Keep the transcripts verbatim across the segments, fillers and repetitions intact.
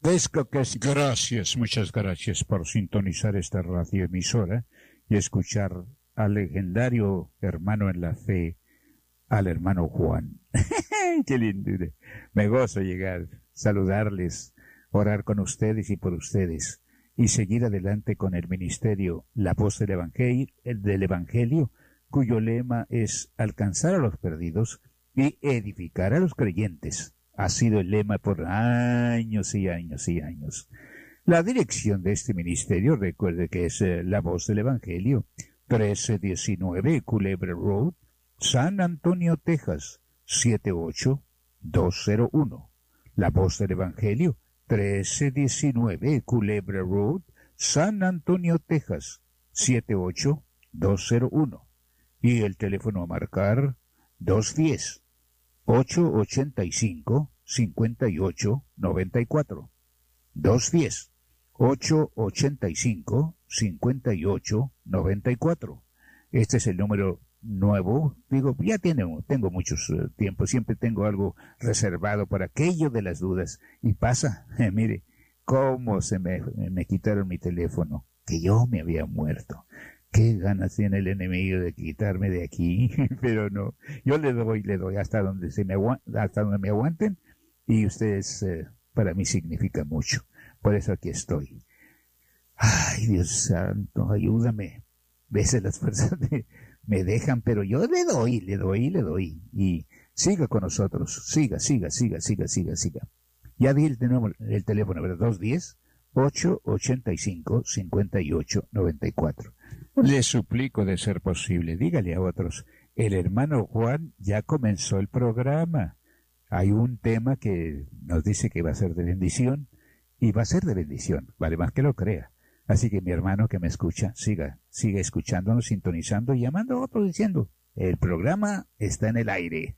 Pesco que es... Gracias, muchas gracias por sintonizar esta radioemisora y escuchar al legendario hermano en la fe, al hermano Juan. Qué lindo. Me gozo llegar, saludarles, orar con ustedes y por ustedes, y seguir adelante con el ministerio La Voz del Evangelio, el del Evangelio, cuyo lema es alcanzar a los perdidos y edificar a los creyentes. Ha sido el lema por años y años y años. La dirección de este ministerio, recuerde que es eh, La Voz del Evangelio, trece diecinueve Culebra Road, San Antonio, Texas, siete ocho dos cero uno. La Voz del Evangelio, trece diecinueve Culebra Road, San Antonio, Texas, siete ocho dos cero uno. Y el teléfono a marcar, dos uno cero, ocho ocho cinco, cinco ocho nueve cuatro. dos uno cero, ocho ocho cinco, cinco ocho nueve cuatro. Este es el número nuevo. Digo, ya tiene, tengo muchos uh, tiempos, siempre tengo algo reservado para aquello de las dudas. Y pasa, eh, mire, cómo se me, me quitaron mi teléfono, que yo me había muerto. Qué ganas tiene el enemigo de quitarme de aquí, pero no. Yo le doy, le doy hasta donde se me aguanten, hasta donde me aguanten, y ustedes eh, para mí significan mucho. Por eso aquí estoy. Ay, Dios santo, ayúdame. Veces las fuerzas me, me dejan, pero yo le doy, le doy, le doy. Y siga con nosotros, siga, siga, siga, siga, siga, siga. Ya di el, el teléfono, ¿verdad? dos uno cero, ocho ocho cinco, cinco ocho nueve cuatro. Le suplico de ser posible, dígale a otros, el hermano Juan ya comenzó el programa. Hay un tema que nos dice que va a ser de bendición, y va a ser de bendición, vale más que lo crea. Así que mi hermano que me escucha, siga, siga escuchándonos, sintonizando y llamando a otros diciendo, el programa está en el aire.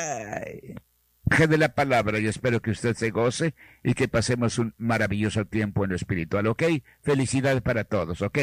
De la palabra, y espero que usted se goce y que pasemos un maravilloso tiempo en lo espiritual, ¿ok? Felicidad para todos, ¿ok?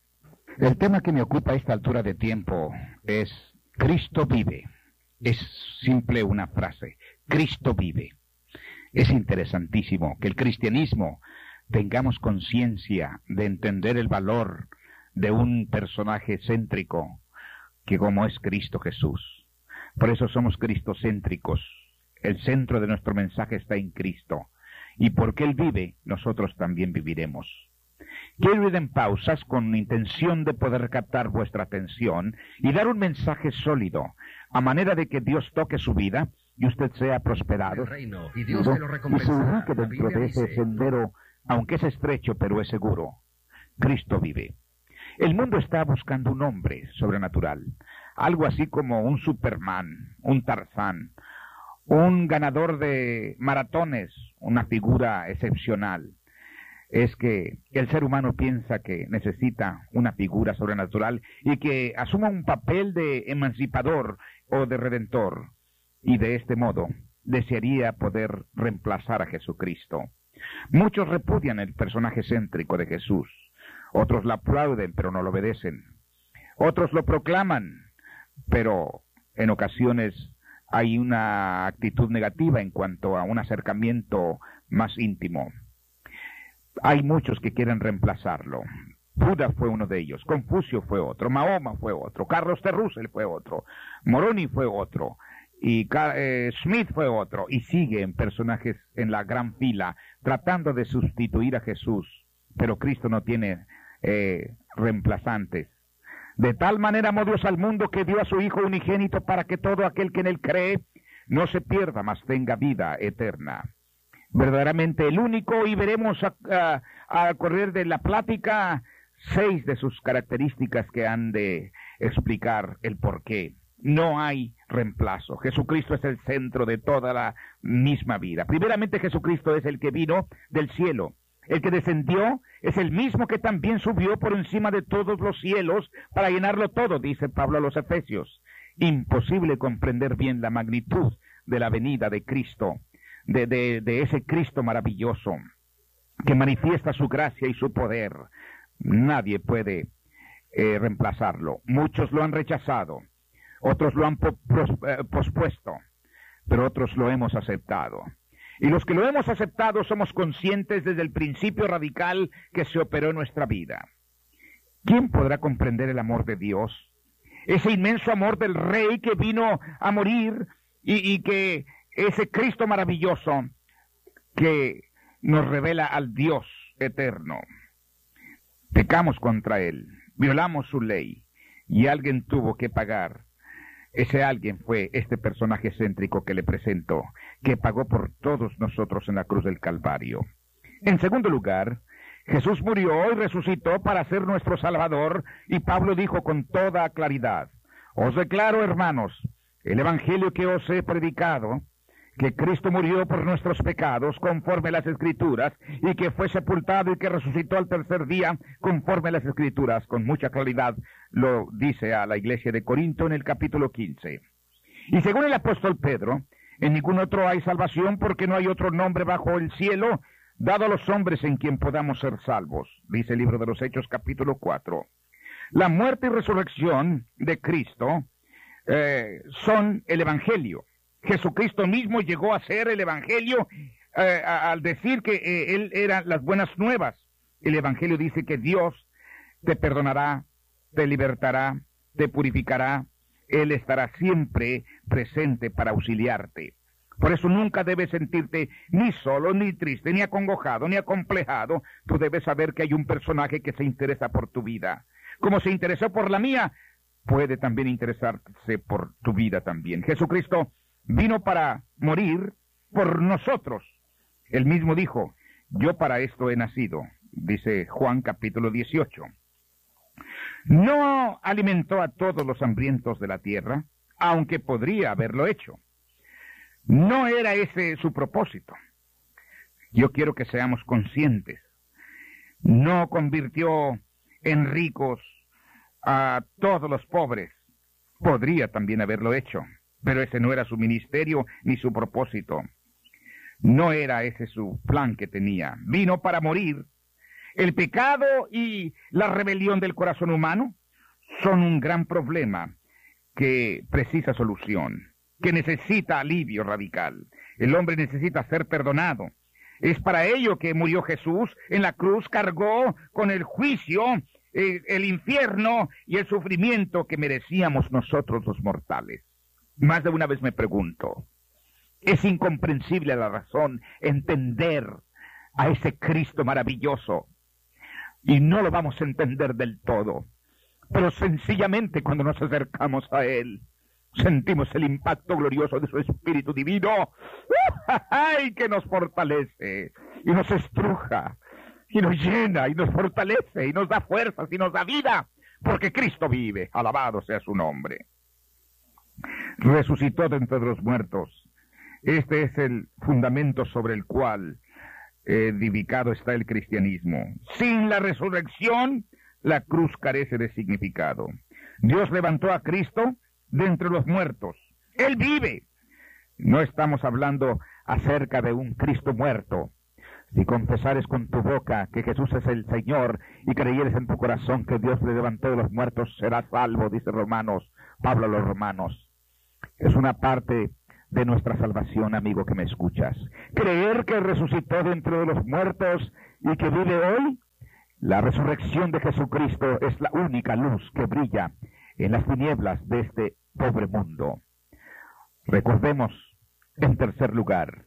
El tema que me ocupa a esta altura de tiempo es Cristo vive. Es simple una frase, Cristo vive. Es interesantísimo que el cristianismo tengamos conciencia de entender el valor de un personaje céntrico que como es Cristo Jesús. Por eso somos cristocéntricos. El centro de nuestro mensaje está en Cristo. Y porque Él vive, nosotros también viviremos. Quiero ir en pausas con intención de poder captar vuestra atención y dar un mensaje sólido, a manera de que Dios toque su vida y usted sea prosperado. El reino, y Dios te lo y se recompensará. ubique dentro de ese dice, sendero, aunque es estrecho, pero es seguro. Cristo vive. El mundo está buscando un hombre sobrenatural, algo así como un Superman, un Tarzán, un ganador de maratones, una figura excepcional. Es que el ser humano piensa que necesita una figura sobrenatural y que asuma un papel de emancipador o de redentor. Y de este modo desearía poder reemplazar a Jesucristo. Muchos repudian el personaje céntrico de Jesús. Otros lo aplauden, pero no lo obedecen. Otros lo proclaman, pero en ocasiones hay una actitud negativa en cuanto a un acercamiento más íntimo. Hay muchos que quieren reemplazarlo. Buda fue uno de ellos, Confucio fue otro, Mahoma fue otro, Carlos de Russell fue otro, Moroni fue otro, y eh, Smith fue otro, y siguen personajes en la gran fila tratando de sustituir a Jesús, pero Cristo no tiene eh, reemplazantes. De tal manera amó Dios al mundo que dio a su Hijo unigénito para que todo aquel que en él cree no se pierda, mas tenga vida eterna. Verdaderamente el único, y veremos a, a, a correr de la plática seis de sus características que han de explicar el porqué. No hay reemplazo. Jesucristo es el centro de toda la misma vida. Primeramente, Jesucristo es el que vino del cielo. El que descendió es el mismo que también subió por encima de todos los cielos para llenarlo todo, dice Pablo a los Efesios. Imposible comprender bien la magnitud de la venida de Cristo, de, de, de ese Cristo maravilloso que manifiesta su gracia y su poder. Nadie puede eh, reemplazarlo. Muchos lo han rechazado, otros lo han po pros, eh, pospuesto, pero otros lo hemos aceptado. Y los que lo hemos aceptado somos conscientes desde el principio radical que se operó en nuestra vida. ¿Quién podrá comprender el amor de Dios? Ese inmenso amor del Rey que vino a morir y, y que ese Cristo maravilloso que nos revela al Dios eterno. Pecamos contra Él, violamos su ley y alguien tuvo que pagar. Ese alguien fue este personaje excéntrico que le presento, que pagó por todos nosotros en la cruz del Calvario. En segundo lugar, Jesús murió y resucitó para ser nuestro Salvador, y Pablo dijo con toda claridad: os declaro, hermanos, el evangelio que os he predicado, que Cristo murió por nuestros pecados conforme a las Escrituras, y que fue sepultado y que resucitó al tercer día conforme a las Escrituras. Con mucha claridad lo dice a la iglesia de Corinto en el capítulo quince. Y según el apóstol Pedro, en ningún otro hay salvación, porque no hay otro nombre bajo el cielo dado a los hombres en quien podamos ser salvos, dice el libro de los Hechos capítulo cuatro. La muerte y resurrección de Cristo eh, son el evangelio. Jesucristo mismo llegó a ser el evangelio eh, al decir que eh, Él era las buenas nuevas. El evangelio dice que Dios te perdonará, te libertará, te purificará. Él estará siempre presente para auxiliarte. Por eso nunca debes sentirte ni solo, ni triste, ni acongojado, ni acomplejado. Tú debes saber que hay un personaje que se interesa por tu vida. Como se interesó por la mía, puede también interesarse por tu vida también. Jesucristo vino para morir por nosotros. Él mismo dijo: yo para esto he nacido, dice Juan capítulo dieciocho. No alimentó a todos los hambrientos de la tierra, aunque podría haberlo hecho. No era ese su propósito. Yo quiero que seamos conscientes. No convirtió en ricos a todos los pobres. Podría también haberlo hecho, pero ese no era su ministerio ni su propósito. No era ese su plan que tenía. Vino para morir. El pecado y la rebelión del corazón humano son un gran problema que precisa solución, que necesita alivio radical. El hombre necesita ser perdonado. Es para ello que murió Jesús en la cruz, cargó con el juicio, eh, el infierno y el sufrimiento que merecíamos nosotros los mortales. Más de una vez me pregunto, es incomprensible la razón entender a ese Cristo maravilloso, y no lo vamos a entender del todo, pero sencillamente cuando nos acercamos a Él, sentimos el impacto glorioso de su Espíritu Divino, ¡ay!, que nos fortalece, y nos estruja, y nos llena, y nos fortalece, y nos da fuerzas, y nos da vida, porque Cristo vive, alabado sea su nombre. Resucitó de entre los muertos. Este es el fundamento sobre el cual edificado está el cristianismo. Sin la resurrección, la cruz carece de significado. Dios levantó a Cristo de entre los muertos. Él vive. No estamos hablando acerca de un Cristo muerto. Si confesares con tu boca que Jesús es el Señor y creyeres en tu corazón que Dios le levantó de los muertos, serás salvo, dice Romanos, Pablo a los Romanos. Es una parte de nuestra salvación, amigo que me escuchas. Creer que resucitó de entre los muertos y que vive hoy. La resurrección de Jesucristo es la única luz que brilla en las tinieblas de este pobre mundo. Recordemos, en tercer lugar,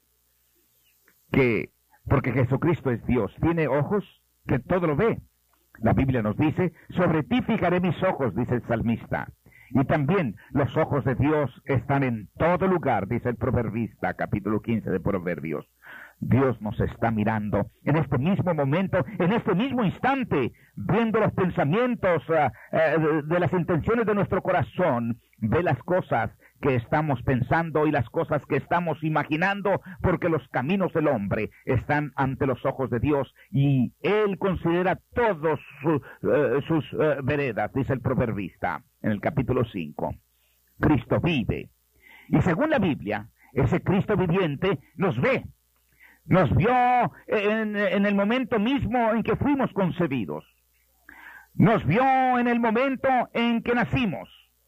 que porque Jesucristo es Dios, tiene ojos que todo lo ve. La Biblia nos dice: sobre ti fijaré mis ojos, dice el salmista. Y también los ojos de Dios están en todo lugar, dice el proverbista, capítulo quince de Proverbios. Dios nos está mirando en este mismo momento, en este mismo instante, viendo los pensamientos uh, uh, de, de las intenciones de nuestro corazón. Ve las cosas que estamos pensando y las cosas que estamos imaginando, porque los caminos del hombre están ante los ojos de Dios y Él considera todos su, uh, sus uh, veredas, dice el proverbista en el capítulo cinco. Cristo vive. Y según la Biblia, ese Cristo viviente nos ve. Nos vio en, en el momento mismo en que fuimos concebidos. Nos vio en el momento en que nacimos.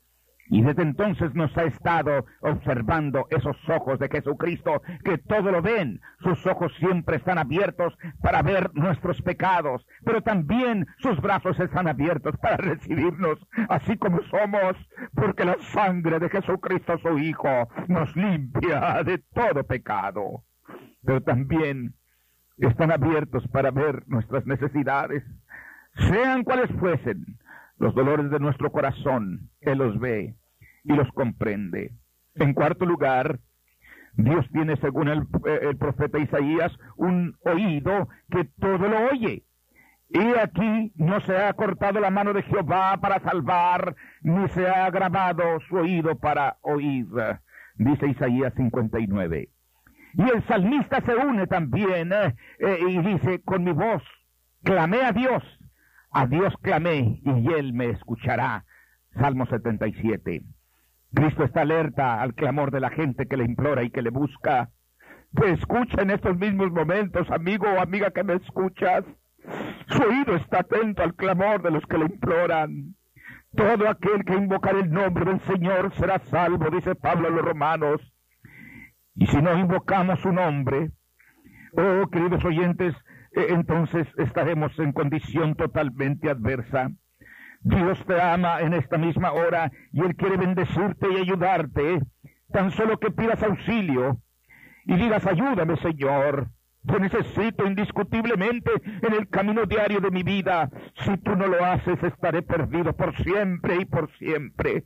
Y desde entonces nos ha estado observando esos ojos de Jesucristo que todo lo ven. Sus ojos siempre están abiertos para ver nuestros pecados, pero también sus brazos están abiertos para recibirnos así como somos, porque la sangre de Jesucristo su Hijo nos limpia de todo pecado. Pero también están abiertos para ver nuestras necesidades, sean cuales fuesen. Los dolores de nuestro corazón, Él los ve y los comprende. En cuarto lugar, Dios tiene, según el, el profeta Isaías, un oído que todo lo oye. Y aquí no se ha cortado la mano de Jehová para salvar, ni se ha agravado su oído para oír, dice Isaías cincuenta y nueve. Y el salmista se une también eh, eh, y dice, con mi voz clamé a Dios. A Dios clamé y Él me escuchará. Salmo setenta y siete. Cristo está alerta al clamor de la gente que le implora y que le busca. Te escucha en estos mismos momentos, amigo o amiga que me escuchas. Su oído está atento al clamor de los que le imploran. Todo aquel que invocar el nombre del Señor será salvo, dice Pablo a los romanos. Y si no invocamos su nombre, oh, queridos oyentes, entonces estaremos en condición totalmente adversa. Dios te ama en esta misma hora y Él quiere bendecirte y ayudarte. Tan solo que pidas auxilio y digas, ayúdame, Señor. Te necesito indiscutiblemente en el camino diario de mi vida. Si tú no lo haces, estaré perdido por siempre y por siempre.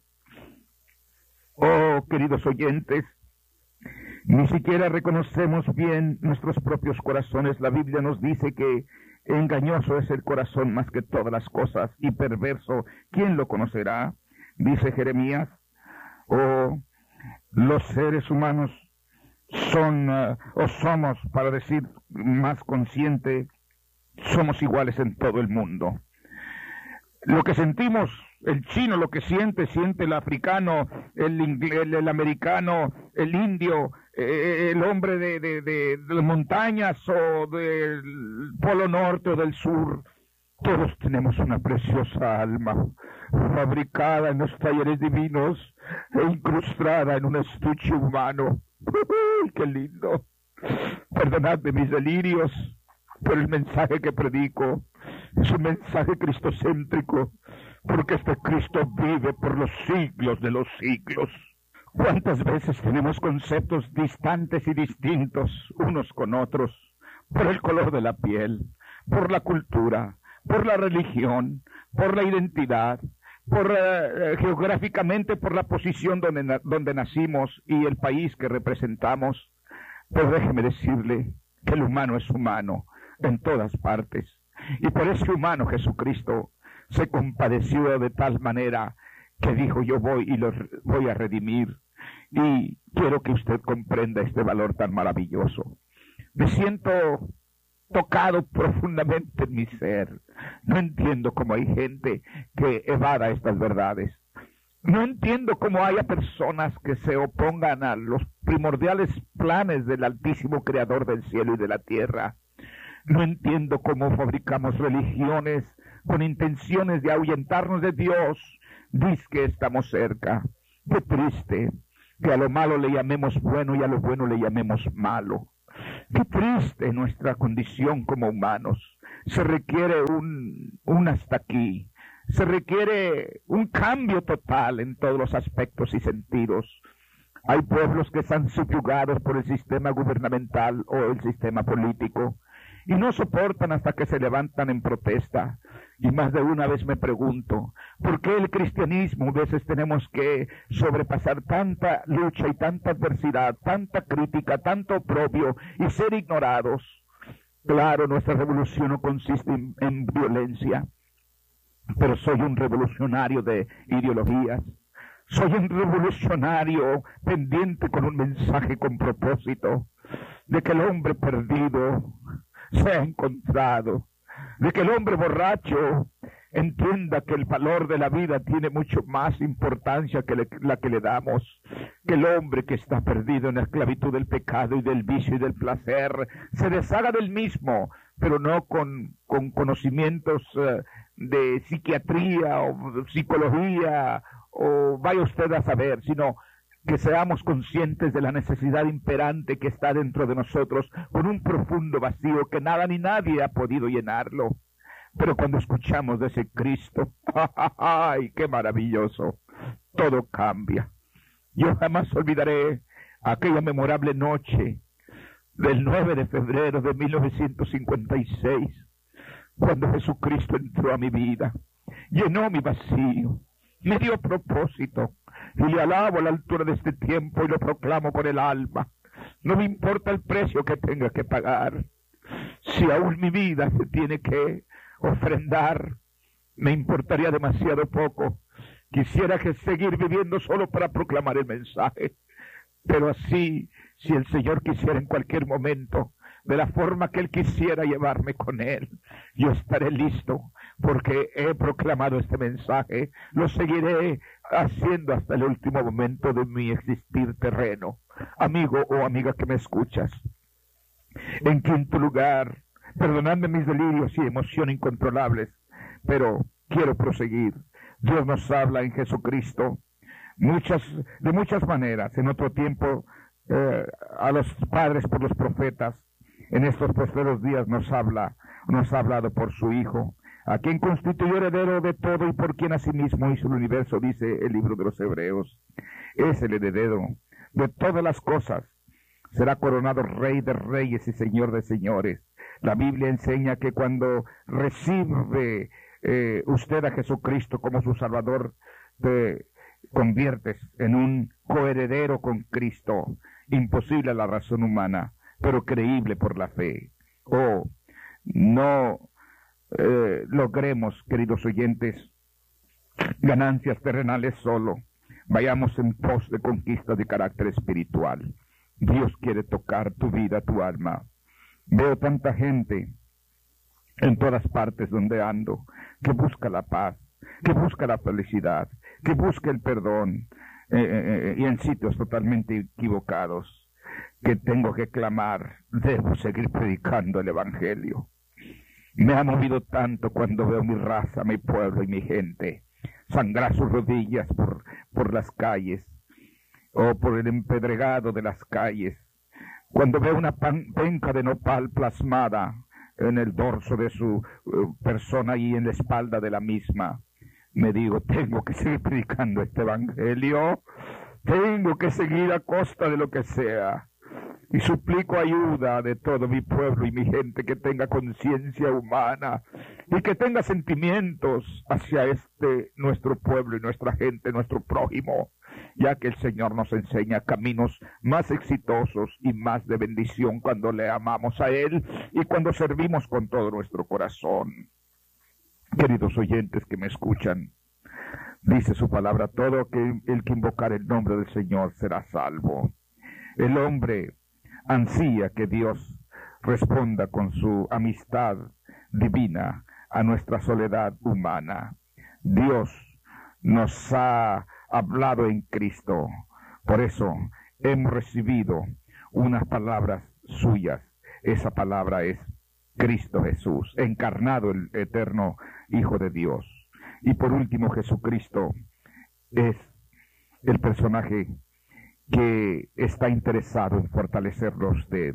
Oh, queridos oyentes, ni siquiera reconocemos bien nuestros propios corazones. La Biblia nos dice que engañoso es el corazón más que todas las cosas y perverso. ¿Quién lo conocerá? Dice Jeremías. Oh, los seres humanos son, uh, o somos, para decir más consciente, somos iguales en todo el mundo. Lo que sentimos, el chino lo que siente, siente el africano, el, el, el americano, el indio, eh, el hombre de, de, de, de las montañas o del polo norte o del sur. Todos tenemos una preciosa alma, fabricada en los talleres divinos e incrustada en un estuche humano. ¡Uy, qué lindo! Perdonadme mis delirios, pero el mensaje que predico es un mensaje cristocéntrico, porque este Cristo vive por los siglos de los siglos. ¿Cuántas veces tenemos conceptos distantes y distintos unos con otros por el color de la piel, por la cultura, por la religión, por la identidad, por uh, geográficamente por la posición donde, donde nacimos y el país que representamos? Pero déjeme decirle que el humano es humano en todas partes. Y por ese humano Jesucristo se compadeció de tal manera que dijo, yo voy y los voy a redimir. Y quiero que usted comprenda este valor tan maravilloso. Me siento tocado profundamente en mi ser. No entiendo cómo hay gente que evada estas verdades. No entiendo cómo haya personas que se opongan a los primordiales planes del Altísimo Creador del cielo y de la tierra. No entiendo cómo fabricamos religiones con intenciones de ahuyentarnos de Dios. Diz que estamos cerca. Qué triste que a lo malo le llamemos bueno y a lo bueno le llamemos malo. Qué triste nuestra condición como humanos. Se requiere un, un hasta aquí. Se requiere un cambio total en todos los aspectos y sentidos. Hay pueblos que están subyugados por el sistema gubernamental o el sistema político y no soportan hasta que se levantan en protesta. Y más de una vez me pregunto, ¿por qué el cristianismo a veces tenemos que sobrepasar tanta lucha y tanta adversidad, tanta crítica, tanto oprobio y ser ignorados? Claro, nuestra revolución no consiste en, en violencia, pero soy un revolucionario de ideologías. Soy un revolucionario pendiente con un mensaje con propósito de que el hombre perdido sea encontrado, de que el hombre borracho entienda que el valor de la vida tiene mucho más importancia que le, la que le damos, que el hombre que está perdido en la esclavitud del pecado y del vicio y del placer se deshaga del mismo, pero no con, con conocimientos uh, de psiquiatría o psicología o vaya usted a saber, sino que seamos conscientes de la necesidad imperante que está dentro de nosotros, con un profundo vacío que nada ni nadie ha podido llenarlo. Pero cuando escuchamos de ese Cristo, ¡ay, qué maravilloso! Todo cambia. Yo jamás olvidaré aquella memorable noche del nueve de febrero de mil novecientos cincuenta y seis, cuando Jesucristo entró a mi vida, llenó mi vacío, me dio propósito, y le alabo a la altura de este tiempo y lo proclamo con el alma. No me importa el precio que tenga que pagar. Si aún mi vida se tiene que ofrendar, me importaría demasiado poco. Quisiera que seguir viviendo solo para proclamar el mensaje. Pero así, si el Señor quisiera en cualquier momento, de la forma que Él quisiera llevarme con Él, yo estaré listo, porque he proclamado este mensaje. Lo seguiré haciendo hasta el último momento de mi existir terreno. Amigo o amiga que me escuchas. En quinto lugar, perdonadme mis delirios y emoción incontrolables, pero quiero proseguir. Dios nos habla en Jesucristo muchas, de muchas maneras. En otro tiempo, eh, a los padres por los profetas. En estos postreros días nos habla, nos ha hablado por su Hijo, a quien constituyó heredero de todo y por quien asimismo hizo el universo, dice el libro de los Hebreos. Es el heredero de todas las cosas. Será coronado Rey de Reyes y Señor de Señores. La Biblia enseña que cuando recibe eh, usted a Jesucristo como su Salvador, te conviertes en un coheredero con Cristo. Imposible a la razón humana, pero creíble por la fe. Oh, no eh, logremos, queridos oyentes, ganancias terrenales solo. Vayamos en pos de conquista de carácter espiritual. Dios quiere tocar tu vida, tu alma. Veo tanta gente en todas partes donde ando, que busca la paz, que busca la felicidad, que busca el perdón, eh, eh, y en sitios totalmente equivocados. Que tengo que clamar, debo seguir predicando el Evangelio. Me ha movido tanto cuando veo mi raza, mi pueblo y mi gente sangrar sus rodillas por, por las calles, o por el empedregado de las calles. Cuando veo una pan, penca de nopal plasmada en el dorso de su uh, persona y en la espalda de la misma, me digo, tengo que seguir predicando este Evangelio, tengo que seguir a costa de lo que sea. Y suplico ayuda de todo mi pueblo y mi gente que tenga conciencia humana y que tenga sentimientos hacia este nuestro pueblo y nuestra gente, nuestro prójimo, ya que el Señor nos enseña caminos más exitosos y más de bendición cuando le amamos a Él y cuando servimos con todo nuestro corazón. Queridos oyentes que me escuchan, dice su palabra, todo que el que invocar el nombre del Señor será salvo. El hombre ansía que Dios responda con su amistad divina a nuestra soledad humana. Dios nos ha hablado en Cristo. Por eso hemos recibido unas palabras suyas. Esa palabra es Cristo Jesús, encarnado el eterno Hijo de Dios. Y por último, Jesucristo es el personaje que está interesado en fortalecerlo a usted.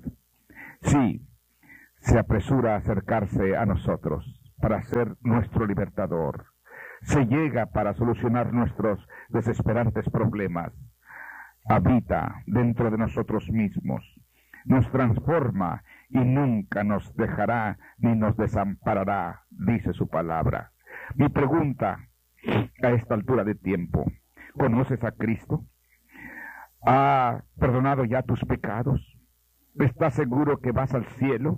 Sí, se apresura a acercarse a nosotros para ser nuestro libertador. Se llega para solucionar nuestros desesperantes problemas. Habita dentro de nosotros mismos. Nos transforma y nunca nos dejará ni nos desamparará, dice su palabra. Mi pregunta a esta altura de tiempo, ¿conoces a Cristo? ¿Ha perdonado ya tus pecados? ¿Estás seguro que vas al cielo?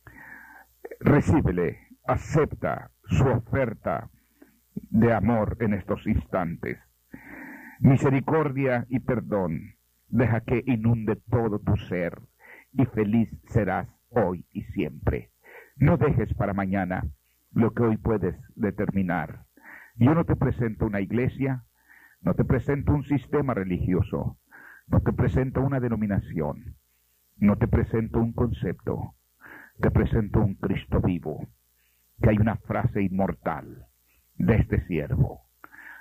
Recíbele, acepta su oferta de amor en estos instantes. Misericordia y perdón, deja que inunde todo tu ser y feliz serás hoy y siempre. No dejes para mañana lo que hoy puedes determinar. Yo no te presento una iglesia, no te presento un sistema religioso, no te presento una denominación, no te presento un concepto, te presento un Cristo vivo, que hay una frase inmortal de este siervo.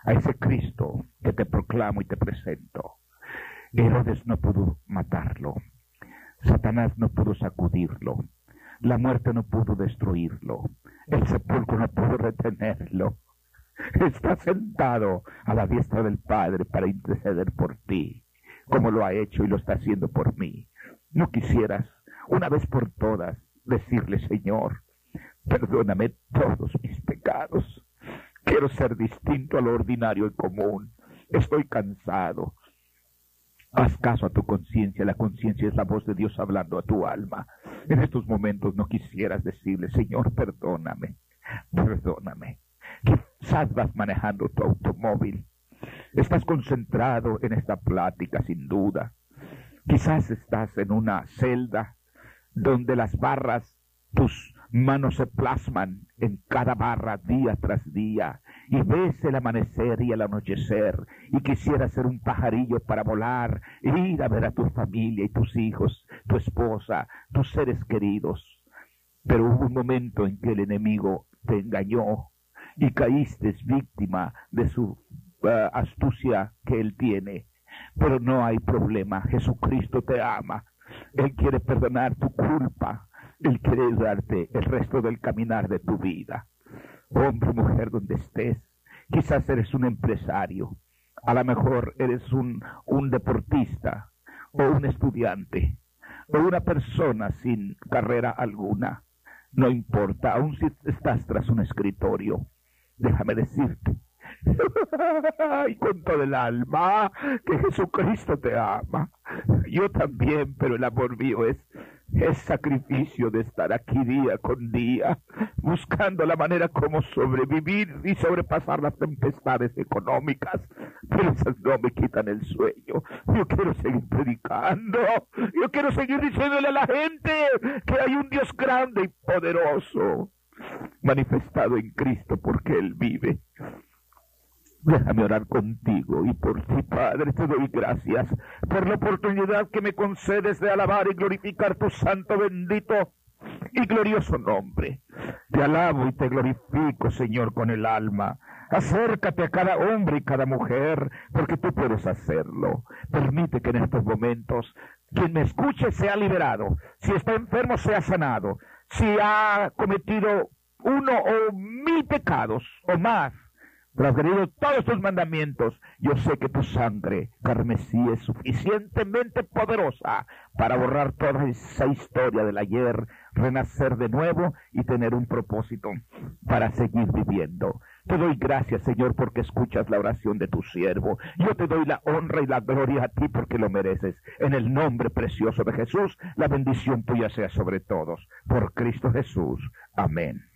a ese Cristo que te proclamo y te presento. Herodes no pudo matarlo, Satanás no pudo sacudirlo, la muerte no pudo destruirlo, el sepulcro no pudo retenerlo. Está sentado a la diestra del Padre para interceder por ti, como lo ha hecho y lo está haciendo por mí. ¿No quisieras, una vez por todas, decirle: Señor, perdóname todos mis pecados? Quiero ser distinto a lo ordinario y común. Estoy cansado. Haz caso a tu conciencia. La conciencia es la voz de Dios hablando a tu alma. En estos momentos no quisieras decirle: Señor, perdóname, perdóname. Quizás vas manejando tu automóvil. Estás concentrado en esta plática, sin duda. Quizás estás en una celda donde las barras, tus manos se plasman en cada barra día tras día, y ves el amanecer y el anochecer, y quisieras ser un pajarillo para volar, e ir a ver a tu familia y tus hijos, tu esposa, tus seres queridos. Pero hubo un momento en que el enemigo te engañó y caíste víctima de su uh, astucia que él tiene. Pero no hay problema, Jesucristo te ama. Él quiere perdonar tu culpa. Él quiere darte el resto del caminar de tu vida. Hombre, mujer, donde estés, quizás eres un empresario, a lo mejor eres un, un deportista, o un estudiante, o una persona sin carrera alguna. No importa, aun si estás tras un escritorio, déjame decirte, y con todo el alma, que Jesucristo te ama. Yo también, pero el amor mío es, es sacrificio de estar aquí día con día, buscando la manera como sobrevivir y sobrepasar las tempestades económicas, pero esas no me quitan el sueño. Yo quiero seguir predicando, yo quiero seguir diciéndole a la gente que hay un Dios grande y poderoso, manifestado en Cristo, porque Él vive. Déjame orar contigo y por ti, Padre. Te doy gracias por la oportunidad que me concedes de alabar y glorificar tu santo, bendito y glorioso nombre. Te alabo y te glorifico, Señor, con el alma. Acércate a cada hombre y cada mujer, porque tú puedes hacerlo. Permite que en estos momentos quien me escuche sea liberado. Si está enfermo, sea sanado. Si ha cometido uno o mil pecados o más, transgredido todos tus mandamientos, yo sé que tu sangre carmesí es suficientemente poderosa para borrar toda esa historia del ayer, renacer de nuevo y tener un propósito para seguir viviendo. Te doy gracias, Señor, porque escuchas la oración de tu siervo. Yo te doy la honra y la gloria a ti porque lo mereces. En el nombre precioso de Jesús, la bendición tuya sea sobre todos. Por Cristo Jesús. Amén.